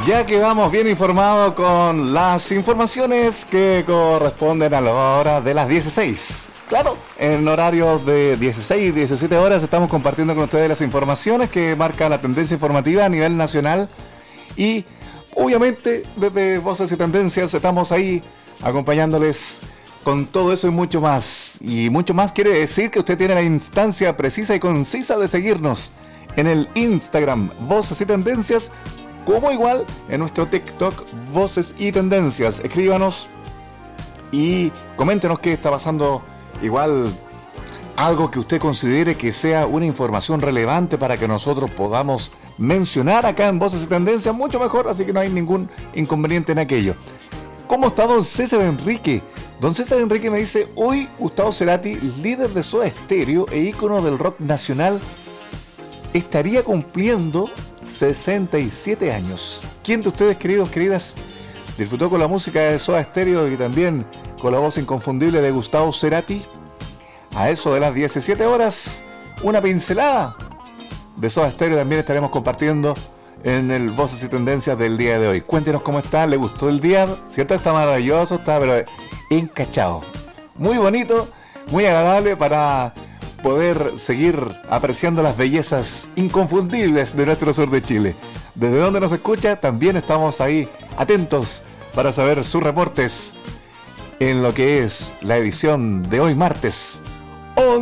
Ya quedamos bien informados con las informaciones que corresponden a la hora de las 16. Claro, en horarios de 16 y 17 horas estamos compartiendo con ustedes las informaciones que marcan la tendencia informativa a nivel nacional. Y obviamente desde Voces y Tendencias estamos ahí acompañándoles con todo eso y mucho más. Y mucho más quiere decir que usted tiene la instancia precisa y concisa de seguirnos en el Instagram Voces y Tendencias, como igual en nuestro TikTok Voces y Tendencias. Escríbanos y coméntenos qué está pasando, igual algo que usted considere que sea una información relevante para que nosotros podamos mencionar acá en Voces y Tendencias, mucho mejor, así que no hay ningún inconveniente en aquello. ¿Cómo está don César Enrique? Don César Enrique me dice: hoy Gustavo Cerati, líder de Soda Stereo e ícono del rock nacional, estaría cumpliendo 67 años. ¿Quién de ustedes, queridos, queridas, disfrutó con la música de Soda Stereo y también con la voz inconfundible de Gustavo Cerati? A eso de las 17 horas, una pincelada de Soda Stereo también estaremos compartiendo en el Voces y Tendencias del día de hoy. Cuéntenos cómo está, ¿le gustó el día? ¿Cierto? Está maravilloso, está pero encachado. Muy bonito, muy agradable para poder seguir apreciando las bellezas inconfundibles de nuestro sur de Chile. Desde donde nos escucha, también estamos ahí atentos para saber sus reportes en lo que es la edición de hoy martes